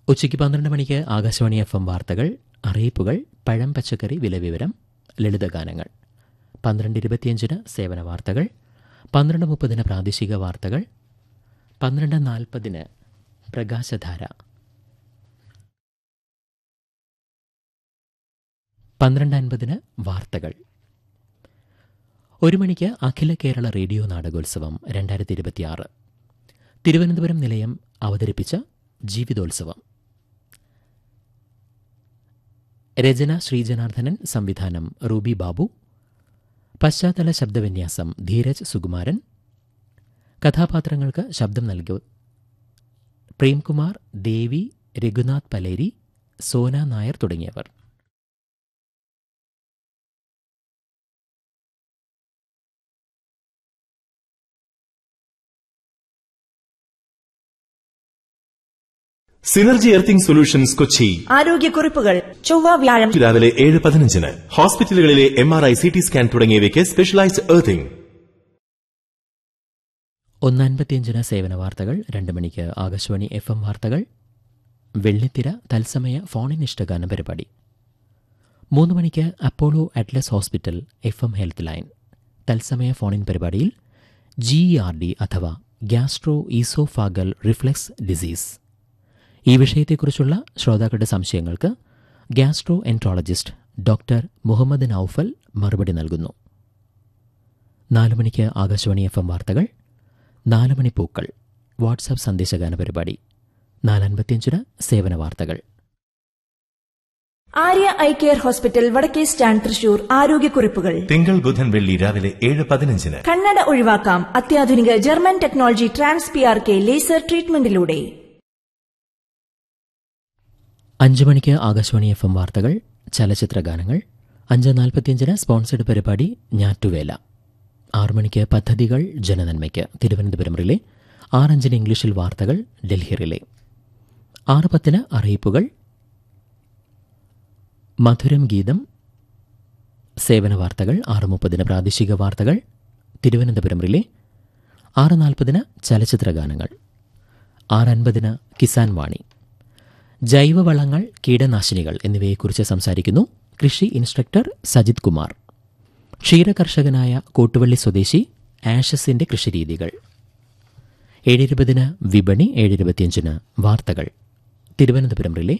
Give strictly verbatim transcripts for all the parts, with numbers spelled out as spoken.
ഉച്ചയ്ക്ക് പന്ത്രണ്ട് മണിക്ക് ആകാശവാണി എഫ് എം വാർത്തകൾ, അറിയിപ്പുകൾ, പഴം പച്ചക്കറി വിലവിവരം, ലളിതഗാനങ്ങൾ. പന്ത്രണ്ട് ഇരുപത്തിയഞ്ചിന് സേവന വാർത്തകൾ, പന്ത്രണ്ട് മുപ്പതിന് പ്രാദേശിക വാർത്തകൾ, പന്ത്രണ്ട് നാൽപ്പതിന് പ്രകാശധാര, പന്ത്രണ്ട് അൻപതിന് വാർത്തകൾ. ഒരു മണിക്ക് അഖില കേരള റേഡിയോ നാടകോത്സവം രണ്ടായിരത്തി ഇരുപത്തിയാറ് തിരുവനന്തപുരം നിലയം അവതരിപ്പിച്ച ജീവിതോത്സവം. രചന ശ്രീജനാർദ്ദനൻ, സംവിധാനം റൂബി ബാബു, പശ്ചാത്തല ശബ്ദവിന്യാസം ധീരജ് സുകുമാരൻ. കഥാപാത്രങ്ങൾക്ക് ശബ്ദം നൽകിയ പ്രേംകുമാർ, ദേവി, രഘുനാഥ് പലേരി, സോന നായർ തുടങ്ങിയവർ. സിനർജി എർത്തിംഗ് സൊല്യൂഷൻസ് കൊച്ചി ആരോഗ്യക്കുറിപ്പുകൾ ചൊവ്വ വ്യാഴം രാവിലെ ഏഴ് പതിനഞ്ചിന് ഹോസ്പിറ്റലുകളിലെ M R I, C T scan തുടങ്ങിയവയ്ക്ക് സ്പെഷ്യലൈസ്ഡ് എർത്തിംഗ്. ഒന്ന് അൻപത്തിയഞ്ചിന് സേവന വാർത്തകൾ, രണ്ട് മണിക്ക് ആകാശവാണി എഫ് എം വാർത്തകൾ, വെള്ളിത്തിര തത്സമയ ഫോണിൻ ഇഷ്ടഗാനം പരിപാടി. മൂന്ന് മണിക്ക് Apollo Atlas hospital F M health line തത്സമയ ഫോണിൻ പരിപാടിയിൽ ജി ഇ ആർ ഡി അഥവാ ഗ്യാസ്ട്രോ ഈസോഫാഗൽ റിഫ്ലക്സ് ഡിസീസ്, ഈ വിഷയത്തെക്കുറിച്ചുള്ള ശ്രോതാക്കളുടെ സംശയങ്ങൾക്ക് gastro enterologist doctor Muhammad Noufal മറുപടി നൽകുന്നു. നാലു മണിക്ക് ആകാശവാണി എഫ് എം വാർത്തകൾ, നാല് മണി പൂക്കൾ വാട്സാപ്പ് സന്ദേശഗാന പരിപാടി. നാലൻപത്തിയഞ്ചിന് സേവന വാർത്തകൾ. ആര്യ ഐ കെയർ ഹോസ്പിറ്റൽ വടക്കേ സ്റ്റാൻഡ് തൃശൂർ ആരോഗ്യക്കുറിപ്പുകൾ തിങ്കൾ ബുധൻ വെള്ളി രാവിലെ ഏഴ് പതിനഞ്ചിന്. കണ്ണട ഒഴിവാക്കാം അത്യാധുനിക German technology trans P R K laser ട്രീറ്റ്മെന്റിലൂടെ. അഞ്ചു മണിക്ക് ആകാശവാണി എഫ് എം വാർത്തകൾ, ചലച്ചിത്ര ഗാനങ്ങൾ. അഞ്ച് നാൽപ്പത്തിയഞ്ചിന് സ്പോൺസർഡ് പരിപാടി ഞാറ്റുവേല. ആറു മണിക്ക് പദ്ധതികൾ ജനനന്മയ്ക്ക് തിരുവനന്തപുരം റിലേ. ആറഞ്ചിന് ഇംഗ്ലീഷിൽ വാർത്തകൾ ഡൽഹി റിലേ. ആറ് പത്തിന് അറിയിപ്പുകൾ, മധുരം ഗീതം, സേവന വാർത്തകൾ. ആറ് മുപ്പതിന് പ്രാദേശിക വാർത്തകൾ തിരുവനന്തപുരം റിലേ. ആറ് നാൽപ്പതിന് ചലച്ചിത്ര ഗാനങ്ങൾ. ആറ് അൻപതിന് കിസാൻ വാണി. ജൈവവളങ്ങൾ, കീടനാശിനികൾ എന്നിവയെക്കുറിച്ച് സംസാരിക്കുന്നു കൃഷി ഇൻസ്ട്രക്ടർ സജിത് കുമാർ. ക്ഷീരകർഷകനായ കോട്ടുവള്ളി സ്വദേശി ആഷസിന്റെ കൃഷിരീതികൾ. ഏഴിരുപതിന് വിപണി. ഏഴിരുപത്തിയഞ്ചിന് വാർത്തകൾ തിരുവനന്തപുരം റിലേ.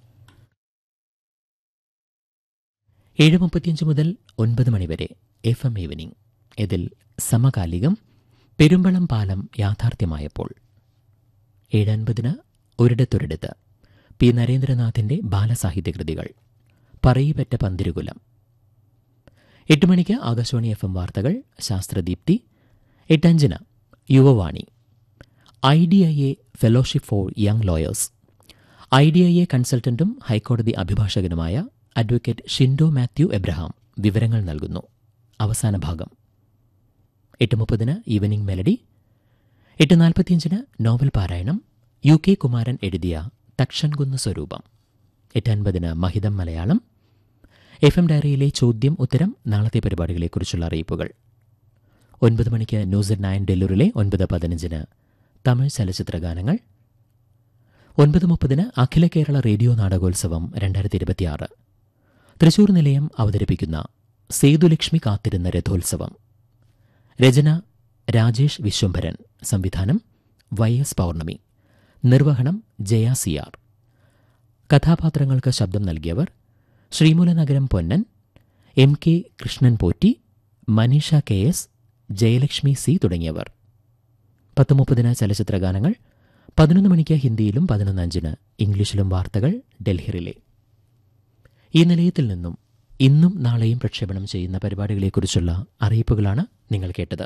ഏഴ് മുപ്പത്തിയഞ്ച് മുതൽ ഒൻപത് മണിവരെ എഫ് എം ഈവനിംഗ്. ഇതിൽ സമകാലികം പെരുമ്പളം പാലം യാഥാർത്ഥ്യമായപ്പോൾ. ഏഴ് അൻപതിന് ഒരിടത്തൊരിടത്ത് പി നരേന്ദ്രനാഥിന്റെ ബാലസാഹിത്യകൃതികൾ. പറയിപ്പറ്റ പന്തിരുകുലം. എട്ട് മണിക്ക് ആകാശവാണി എഫ് എം വാർത്തകൾ, ശാസ്ത്രദീപ്തി. എട്ടഞ്ചിന് Yuvavani. I D I A fellowship four young lawyers. I D I A കൺസൾട്ടന്റും ഹൈക്കോടതി അഭിഭാഷകനുമായ അഡ്വക്കേറ്റ് ഷിൻഡോ മാത്യു എബ്രഹാം വിവരങ്ങൾ നൽകുന്നു. അവസാന ഭാഗം. എട്ട് മുപ്പതിന് ഈവനിംഗ് മെലഡി. എട്ട് നാൽപ്പത്തിയഞ്ചിന് നോവൽ പാരായണം. യു കെ കുമാരൻ എഴുതിയ തക്ഷൻകുന്ന് സ്വരൂപം. എട്ട് അൻപതിന് മഹിതം മലയാളം. എഫ് എം ഡയറിയിലെ ചോദ്യം ഉത്തരം, നാളത്തെ പരിപാടികളെക്കുറിച്ചുള്ള അറിയിപ്പുകൾ. ഒൻപത് മണിക്ക് ന്യൂസ് അറ്റ് നയൻ ഡെല്ലൂരിലെ. ഒൻപത് പതിനഞ്ചിന് തമിഴ് ചലച്ചിത്ര ഗാനങ്ങൾ. ഒൻപത് മുപ്പതിന് അഖില കേരള റേഡിയോ നാടകോത്സവം രണ്ടായിരത്തി ഇരുപത്തിയാറ് തൃശൂർ നിലയം അവതരിപ്പിക്കുന്ന സേതുലക്ഷ്മി കാത്തിരുന്ന രഥോത്സവം. രചന രാജേഷ് വിശ്വംഭരൻ, സംവിധാനം വൈ എസ് പൗർണമി, നിർവഹണം ജയ സി ആർ. കഥാപാത്രങ്ങൾക്ക് ശബ്ദം നൽകിയവർ Sreemoolanagaram Ponnan, M K Krishnan Potti, Manisha K S, Jayalakshmi C തുടങ്ങിയവർ. പത്ത് മുപ്പതിന് ചലച്ചിത്ര ഗാനങ്ങൾ. പതിനൊന്ന് മണിക്ക് ഹിന്ദിയിലും പതിനൊന്ന് അഞ്ചിന് ഇംഗ്ലീഷിലും വാർത്തകൾ ഡൽഹി റിലേ. ഈ നിലയത്തിൽ നിന്നും ഇന്നും നാളെയും പ്രക്ഷേപണം ചെയ്യുന്ന പരിപാടികളെക്കുറിച്ചുള്ള അറിയിപ്പുകളാണ് നിങ്ങൾ കേട്ടത്.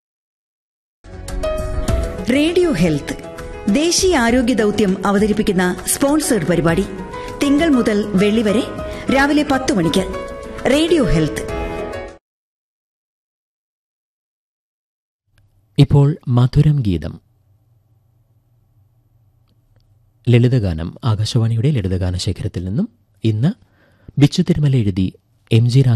റേഡിയോ ഹെൽത്ത് ദേശീയ ആരോഗ്യ ദൌത്യം അവതരിപ്പിക്കുന്ന സ്പോൺസേഡ് പരിപാടി തിങ്കൾ മുതൽ വെള്ളി വരെ രാവിലെ പത്ത് മണിക്ക്. Radio health. ഇപ്പോൾ മധുരം ഗീതം, ലളിതഗാനം. ആകാശവാണിയുടെ ലളിതഗാന ശേഖരത്തിൽ നിന്നും ഇന്ന് ബിച്ചു തിരുമല എഴുതി എം ജി